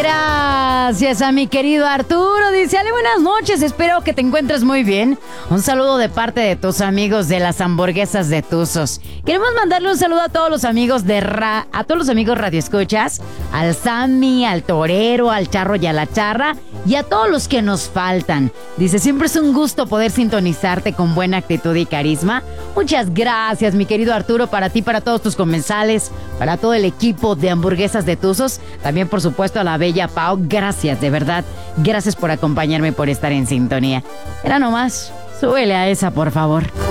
Gracias a mi querido Arturo. Dice, Ale, buenas noches, espero que te encuentres muy bien. Un saludo de parte de tus amigos de las hamburguesas de Tuzos. Queremos mandarle un saludo a todos los amigos a todos los amigos radioescuchas, al Sammy, al Torero, al Charro y a la Charra, y a todos los que nos faltan. Dice, siempre es un gusto poder sintonizarte con buena actitud y carisma. Muchas gracias, mi querido Arturo, para ti, para todos tus comensales, para todo el equipo de hamburguesas de Tuzos. También, por supuesto, a la bella Pau. Gracias, de verdad. Gracias por acompañarme, por estar en sintonía. Era nomás. Súbele a esa, por favor.